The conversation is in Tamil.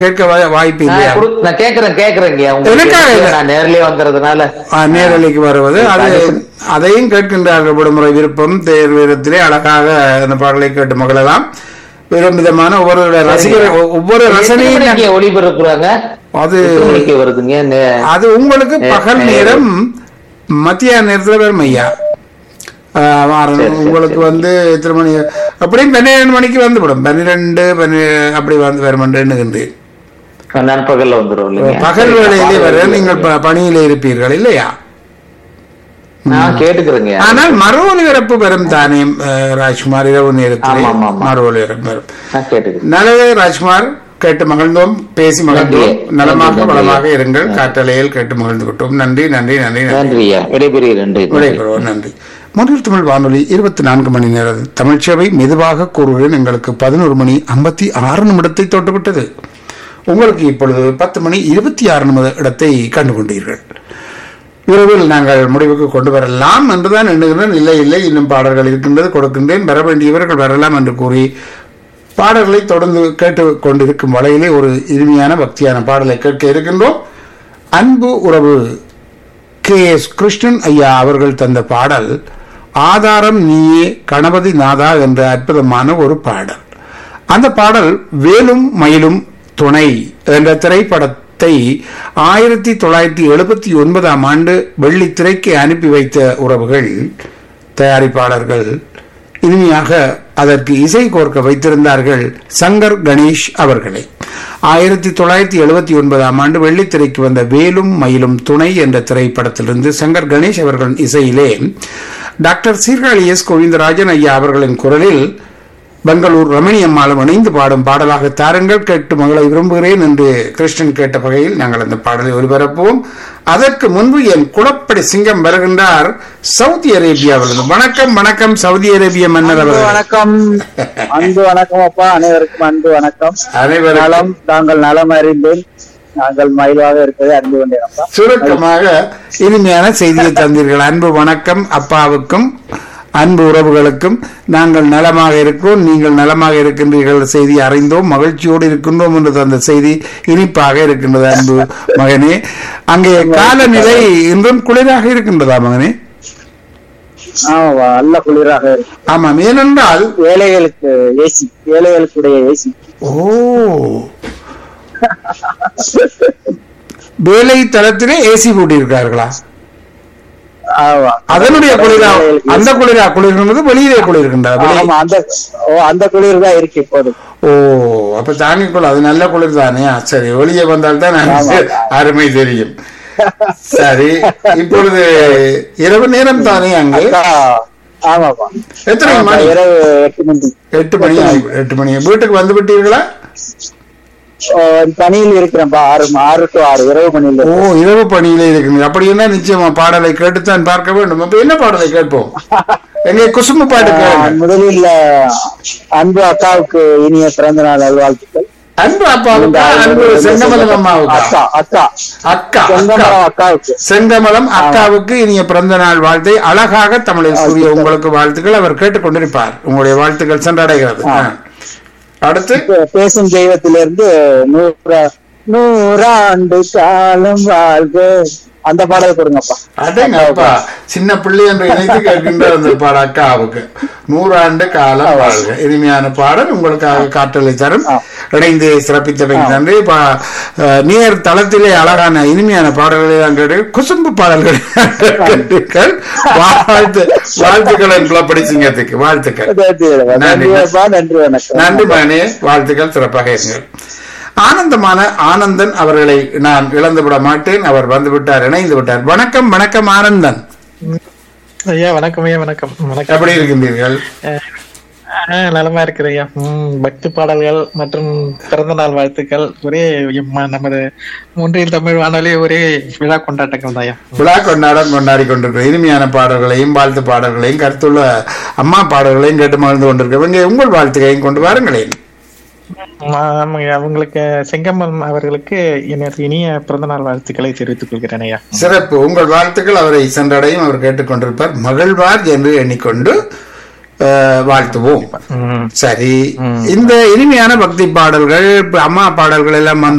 கேட்க வாய்ப்பு இல்லையா? நான் கேக்குறேங்க. எனக்காக இல்ல. நான் நேர்லயே வந்துறதுனால நேரலைக்கு வருவது அதையும் கேட்கின்றார்கள். விடுமுறை விருப்பம் தேர்விடத்திலே அழகாக அந்த பாடலை கேட்டு மகளெல்லாம் விதமான ஒவ்வொரு ரசிகர் ஒவ்வொரு ரசனையும் ஒளிபரப்புறாங்க. அது வருதுங்க. அது உங்களுக்கு பகல் நேரம் மத்தியான நேரத்துல வரும் ஐயா. உங்களுக்கு எத்தனை மணி அப்படியும் 12 மணிக்கு வந்துவிடும். 12 அப்படி வந்து வரும் எண்ணுகின்றேன். நண்பகல்ல வந்துடும். பகல் வேளையிலே வர நீங்கள் பணியில இருப்பீர்கள் இல்லையா? கேட்டுக்கிறேங்க. ஆனால் மறு ஒலிபரப்பு வரும் தானே ராஜ்குமார்? இரவு நேரத்தில் மறு ஒலிபரப்பு வரும். நல்லது ராஜ்குமார், கேட்டு மகிழ்ந்தோம், பேசி மகிழ்ந்தோம். நலமாக வளமாக இருங்கள். காற்றலையில் கேட்டு மகிழ்ந்து விட்டோம். நன்றி நன்றி நன்றி நன்றி. விடைபெறுவோம். நன்றி. மொழியில் தமிழ் வானொலி 24 மணி நேர தமிழ் சேவை. மெதுவாக கூறுகிறேன், எங்களுக்கு 11 மணி 56 நிமிடத்தை தொட்டுவிட்டது. உங்களுக்கு இப்பொழுது 10 மணி 26 நிமிடத்தை கண்டுகொண்டீர்கள். இரவில் நாங்கள் முடிவுக்கு கொண்டு வரலாம் என்றுதான் எண்ணுகிறேன். இல்லை இன்னும் பாடல்கள் இருக்கின்றது, கொடுக்கின்றேன், வர வேண்டியவர்கள் வரலாம் என்று கூறி பாடல்களை தொடர்ந்து கேட்டு கொண்டிருக்கும் வகையிலே ஒரு இனிமையான பக்தியான பாடலை கேட்க இருக்கின்றோம். அன்பு உறவு KS கிருஷ்ணன் ஐயா அவர்கள் தந்த பாடல் ஆதாரம் நீயே கணபதி நாதா என்ற அற்புதமான ஒரு பாடல். அந்த பாடல் வேலும் மயிலும் துணை என்ற திரைப்படத்தை 1979 ஆண்டு வெள்ளி திரைக்கு அனுப்பி வைத்த உறவுகள் தயாரிப்பாளர்கள் இனிமையாக அதற்கு இசை கோர்க்க வைத்திருந்தார்கள் சங்கர் கணேஷ் அவர்களை. 1979 ஆண்டு வெள்ளித்திரைக்கு வந்த வேலும் மயிலும் துணை என்ற திரைப்படத்திலிருந்து சங்கர் கணேஷ் அவர்களின் இசையிலே டாக்டர் சீர்காழி எஸ் கோவிந்தராஜன் ஐயா அவர்களின் குரலில் பெங்களூர் ரமணி அம்மாளும் இணைந்து பாடும் பாடலாக தாருங்கள், கேட்டு மகளை விரும்புகிறேன் என்று கிருஷ்ணன் கேட்ட வகையில் நாங்கள் அந்த பாடலை ஒலிபரப்புவோம். அதற்கு முன்பு என் குளப்படி சிங்கம் வருகின்றார் சவுதி அரேபியாவிலிருந்து. வணக்கம் வணக்கம் சவுதி அரேபிய மன்னர் அவர்கள். வணக்கம். அன்பு வணக்கம் அப்பா. அனைவருக்கும் அன்பு வணக்கம். அனைவரும் தாங்கள் நலம் அறிந்தேன். நாங்கள் மகிழ்வாக இருப்பதை அறிந்து கொண்டேன் அப்பா. சுருக்கமாக இனிமையான செய்தியை தந்தீர்கள். அன்பு வணக்கம் அப்பாவுக்கும் அன்பு உறவுகளுக்கும். நாங்கள் நலமாக இருக்கிறோம், நீங்கள் நலமாக இருக்கின்றீர்கள் செய்தி அறிந்தோம், மகிழ்ச்சியோடு இருக்கின்றோம் என்று தந்த செய்தி இனிப்பாக இருக்கின்றது. அன்பு மகனே, அங்கே காலநிலை இன்றும் குளிராக இருக்கின்றதா மகனே? ஆமா, நல்ல குளிராக இருக்கு. ஆமாம், ஏனென்றால் ஏழைகளுக்கு ஏசி, ஏழைகளுக்குடைய ஏசி. ஓ, வேலை தளத்திலே ஏசி கூட்டியிருக்கார்களா? அதனுடைய குளிரா? அந்த குளிரா குளிர்கின்றது, வெளியிலே குளிர்கின்றது. அந்த குளிர் தான் இருக்கு இப்போது. ஓ, அப்ப தாங்கிக்கொள்ள, அது நல்ல குளிர் தானே. சரி, வெளியே வந்தால்தான் அருமை தெரியும். சரி, இப்பொழுது இரவு நேரம் தானே அங்கே? ஆமாப்பா. எத்தனை மணி? இரவு 8 மணி. 8 மணி. வீட்டுக்கு வந்து விட்டீர்களா? பணியில் இருக்கிறேன்ப்பா. 6 to 6 இரவு பணியில். ஓ, இரவு பணியில இருக்குங்க. அப்படி என்ன நிச்சயமா பாடலை கேட்டுத்தான் பார்க்க வேண்டும். அப்ப என்ன பாடலை கேட்போம்? எங்க குசும்பு பாட்டு கேளுங்க. முதலில் அன்பு அக்காவுக்கு இனிய பிறந்த நாள் நல்வாழ்த்துக்கள். அன்பு அப்பாவுக்கு, அன்பு செங்கமலம் அம்மாவுக்கு, அக்காவுக்கு, செங்கமலம் அக்காவுக்கு இனிய பிறந்த நாள் வாழ்த்தை அழகாக தமிழில் கூறிய உங்களுக்கு வாழ்த்துக்கள். அவர் கேட்டுக்கொண்டிருப்பார். உங்களுடைய வாழ்த்துக்கள் சென்றடைகிறது. அடுத்து பேசும் தெய்வத்திலிருந்து 100 காலம் வாழ்க அந்த பாடல் கொடுங்கப்பா. அடேங்கப்பா, சின்ன பிள்ளை என்று இணைத்து கேட்கின்ற அந்த பாடல் அக்காவுக்கு 100 காலம் வாழ்க. இனிமையான பாடல் உங்களுக்காக காற்றலை தரும். இணைந்து சிறப்பித்தவைக்கு நன்றி. நேர் தளத்திலே அழகான இனிமையான பாடல்களை தான் கேட்டு குசும்பு பாடல்கள் கேட்டீர்கள். வாழ்த்துக்கள் என் குளப்படி சிங்கத்துக்கு வாழ்த்துக்கள். நன்றி வணக்கம். நன்றி மகனே, வாழ்த்துக்கள், சிறப்பாக இருங்கள். ஆனந்தமான ஆனந்தன் அவர்களை நான் இழந்து விட மாட்டேன். அவர் வந்து விட்டார், இணைந்து விட்டார். வணக்கம் வணக்கம் ஆனந்தன் ஐயா. வணக்கம் ஐயா. வணக்கம் வணக்கம். எப்படி இருக்கின்றீர்கள்? நலமா இருக்கிறேன் ஐயா. பக்தி பாடல்கள் மற்றும் பிறந்த நாள் வாழ்த்துக்கள். ஒரே நமது ஒன்றில் தமிழ் வானொலி ஒரே விழா கொண்டாட்டங்கள் தான் ஐயா. விழா கொண்டாடி கொண்டிருக்கிற இனிமையான பாடல்களையும் வாழ்த்து பாடல்களையும் கருத்துள்ள அம்மா பாடல்களையும் கேட்டு மகிழ்ந்து கொண்டிருக்கிறவங்க உங்கள் வாழ்த்துக்களையும் கொண்டு வாருங்களேன். அவங்களுக்கு செங்கமலம் அவர்களுக்கு எனது இனிய பிறந்த நாள் வாழ்த்துக்களை தெரிவித்துக் கொள்கிறேன் ஐயா. சிறப்பு. உங்கள் வாழ்த்துக்கள் அவரை சென்றடையும். அவர் கேட்டுக்கொண்டிருப்பார், மகிழ்வார் என்று எண்ணிக்கொண்டு வாழ்த்துவோம். சரி, இந்த இனிமையான பக்தி பாடல்கள், அம்மா பாடல்கள் எல்லாம் வந்து